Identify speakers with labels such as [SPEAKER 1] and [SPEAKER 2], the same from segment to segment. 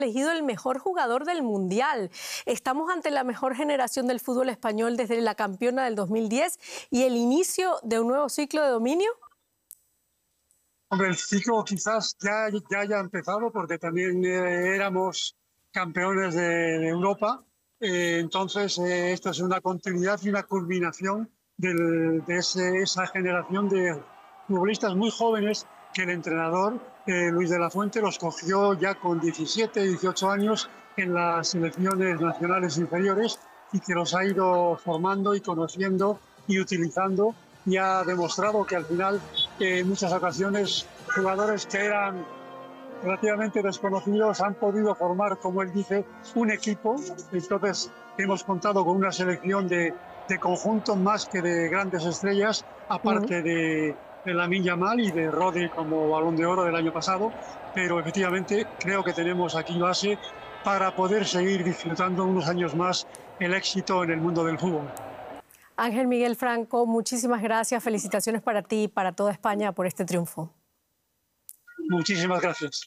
[SPEAKER 1] Elegido el mejor jugador del Mundial. Estamos ante la mejor generación del fútbol español desde la campeona del 2010 y el inicio de un nuevo ciclo de dominio.
[SPEAKER 2] Hombre, el ciclo quizás ya haya empezado porque también éramos campeones de Europa. Entonces, esto es una continuidad y una culminación de esa generación de futbolistas muy jóvenes que el entrenador Luis de la Fuente los cogió ya con 17, 18 años en las selecciones nacionales inferiores y que los ha ido formando y conociendo y utilizando, y ha demostrado que al final en muchas ocasiones jugadores que eran relativamente desconocidos han podido formar, como él dice, un equipo. Entonces hemos contado con una selección de conjunto más que de grandes estrellas, aparte de Lamine Yamal y de Rodri como Balón de Oro del año pasado, pero efectivamente creo que tenemos aquí base para poder seguir disfrutando unos años más el éxito en el mundo del fútbol.
[SPEAKER 1] Ángel Miguel Franco, muchísimas gracias, felicitaciones para ti y para toda España por este triunfo.
[SPEAKER 2] Muchísimas gracias.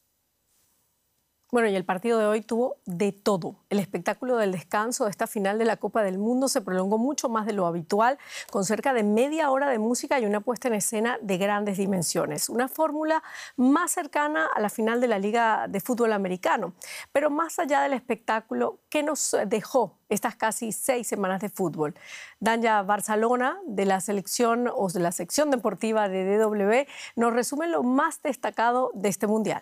[SPEAKER 1] Bueno, y el partido de hoy tuvo de todo. El espectáculo del descanso de esta final de la Copa del Mundo se prolongó mucho más de lo habitual, con cerca de media hora de música y una puesta en escena de grandes dimensiones. Una fórmula más cercana a la final de la Liga de Fútbol Americano. Pero más allá del espectáculo, ¿qué nos dejó estas casi 6 semanas de fútbol? Danya Barcelona, de la selección o de la sección deportiva de DW, nos resume lo más destacado de este Mundial.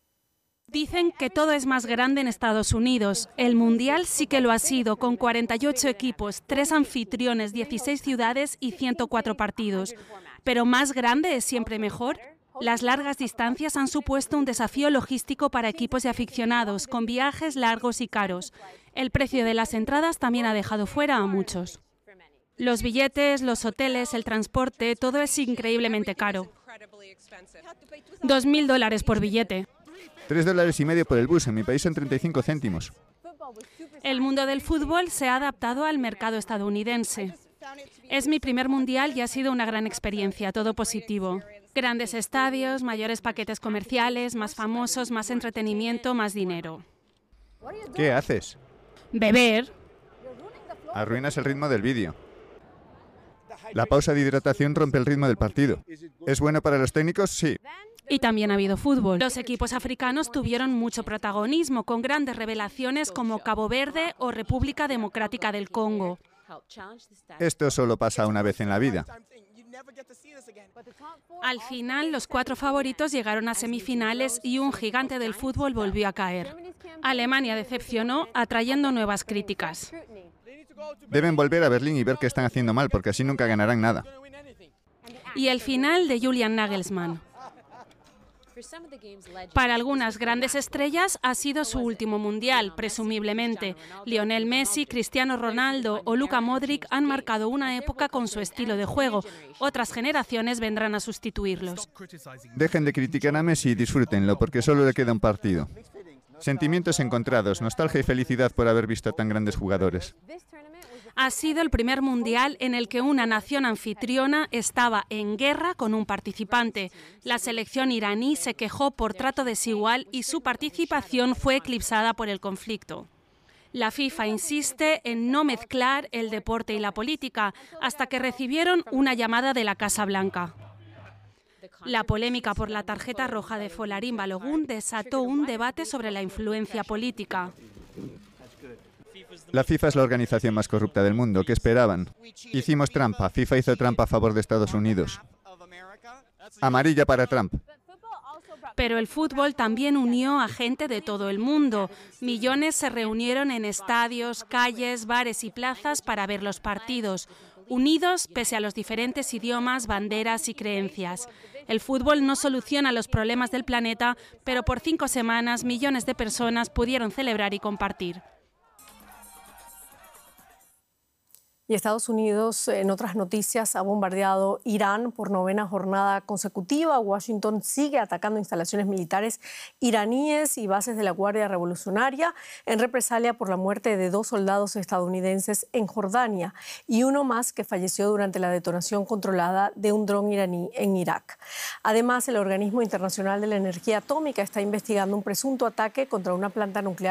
[SPEAKER 3] Dicen que todo es más grande en Estados Unidos. El Mundial sí que lo ha sido, con 48 equipos, 3 anfitriones, 16 ciudades y 104 partidos. Pero más grande es siempre mejor. Las largas distancias han supuesto un desafío logístico para equipos y aficionados, con viajes largos y caros. El precio de las entradas también ha dejado fuera a muchos. Los billetes, los hoteles, el transporte, todo es increíblemente caro. $2.000 por billete.
[SPEAKER 4] $3,50 por el bus. En mi país son 35 céntimos.
[SPEAKER 3] El mundo del fútbol se ha adaptado al mercado estadounidense. Es mi primer mundial y ha sido una gran experiencia, todo positivo. Grandes estadios, mayores paquetes comerciales, más famosos, más entretenimiento, más dinero.
[SPEAKER 4] ¿Qué haces?
[SPEAKER 3] Beber.
[SPEAKER 4] Arruinas el ritmo del vídeo. La pausa de hidratación rompe el ritmo del partido. ¿Es bueno para los técnicos? Sí.
[SPEAKER 3] Y también ha habido fútbol. Los equipos africanos tuvieron mucho protagonismo, con grandes revelaciones como Cabo Verde o República Democrática del Congo.
[SPEAKER 4] Esto solo pasa una vez en la vida.
[SPEAKER 3] Al final, los 4 favoritos llegaron a semifinales y un gigante del fútbol volvió a caer. Alemania decepcionó, atrayendo nuevas críticas.
[SPEAKER 4] Deben volver a Berlín y ver qué están haciendo mal, porque así nunca ganarán nada.
[SPEAKER 3] Y el final de Julian Nagelsmann. Para algunas grandes estrellas ha sido su último mundial, presumiblemente. Lionel Messi, Cristiano Ronaldo o Luka Modric han marcado una época con su estilo de juego. Otras generaciones vendrán a sustituirlos.
[SPEAKER 4] Dejen de criticar a Messi y disfrútenlo, porque solo le queda un partido. Sentimientos encontrados, nostalgia y felicidad por haber visto a tan grandes jugadores.
[SPEAKER 3] Ha sido el primer mundial en el que una nación anfitriona estaba en guerra con un participante. La selección iraní se quejó por trato desigual y su participación fue eclipsada por el conflicto. La FIFA insiste en no mezclar el deporte y la política, hasta que recibieron una llamada de la Casa Blanca. La polémica por la tarjeta roja de Folarin Balogun desató un debate sobre la influencia política.
[SPEAKER 4] La FIFA es la organización más corrupta del mundo. ¿Qué esperaban? Hicimos trampa. FIFA hizo trampa a favor de Estados Unidos. Amarilla para Trump.
[SPEAKER 3] Pero el fútbol también unió a gente de todo el mundo. Millones se reunieron en estadios, calles, bares y plazas para ver los partidos, unidos pese a los diferentes idiomas, banderas y creencias. El fútbol no soluciona los problemas del planeta, pero por 5 semanas millones de personas pudieron celebrar y compartir.
[SPEAKER 1] Y Estados Unidos, en otras noticias, ha bombardeado Irán por 9ª jornada consecutiva. Washington sigue atacando instalaciones militares iraníes y bases de la Guardia Revolucionaria en represalia por la muerte de 2 soldados estadounidenses en Jordania y uno más que falleció durante la detonación controlada de un dron iraní en Irak. Además, el Organismo Internacional de la Energía Atómica está investigando un presunto ataque contra una planta nuclear